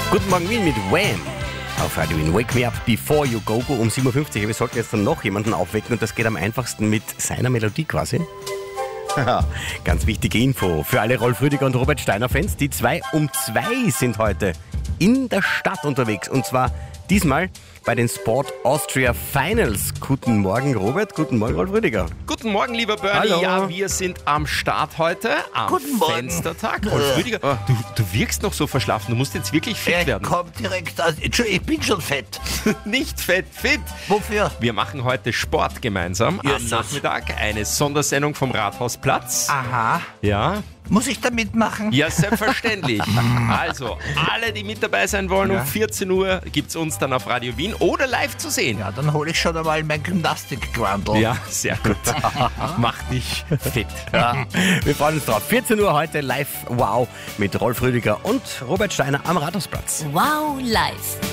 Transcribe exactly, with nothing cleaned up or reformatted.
Guten Morgen Wien mit Wham! Auf Radio Wien. Wake me up before you go go um sieben Uhr fünfzig. Wir sollten jetzt dann noch jemanden aufwecken und das geht am einfachsten mit seiner Melodie quasi. Ganz wichtige Info für alle Rolf Rüdiger und Robert Steiner Fans. Die zwei um zwei sind heute in der Stadt unterwegs und zwar diesmal bei den Sport Austria Finals. Guten Morgen Robert, guten Morgen Rolf Rüdiger. Guten Morgen, lieber Bernie. Hallo. Ja, wir sind am Start heute, am Guten Morgen. Fenstertag. Rolf Rüdiger, du, du wirkst noch so verschlafen, du musst jetzt wirklich fit Er werden. kommt direkt aus. Entschuldigung, ich bin schon fett. Nicht fett, fit. Wofür? Wir machen heute Sport gemeinsam am Jesus. Nachmittag. Eine Sondersendung vom Rathausplatz. Aha. Ja, Muss ich da mitmachen? ja, selbstverständlich. Also, alle, die mit dabei sein wollen, um vierzehn Uhr gibt es uns dann auf Radio Wien oder live zu sehen. Ja, dann hole ich schon einmal mein Gymnastikquandel. Ja, sehr gut. Mach dich fit. Ja, wir freuen uns drauf. vierzehn Uhr heute live Wow mit Rolf Rüdiger und Robert Steiner am Rathausplatz. Wow live.